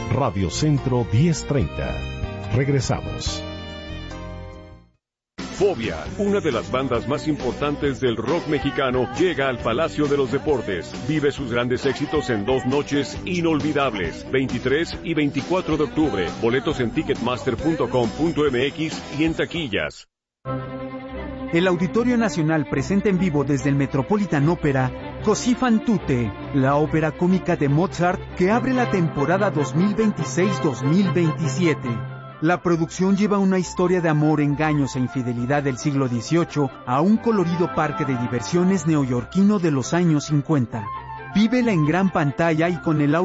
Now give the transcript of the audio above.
Radio Centro 1030. Regresamos. Fobia, una de las bandas más importantes del rock mexicano, llega al Palacio de los Deportes. Vive sus grandes éxitos en 2 noches inolvidables, 23 y 24 de octubre. Boletos en ticketmaster.com.mx y en taquillas. El Auditorio Nacional presenta en vivo desde el Metropolitan Opera Così fan tutte, la ópera cómica de Mozart que abre la temporada 2026-2027. La producción lleva una historia de amor, engaños e infidelidad del siglo XVIII a un colorido parque de diversiones neoyorquino de los años 50. Vívela en gran pantalla y con el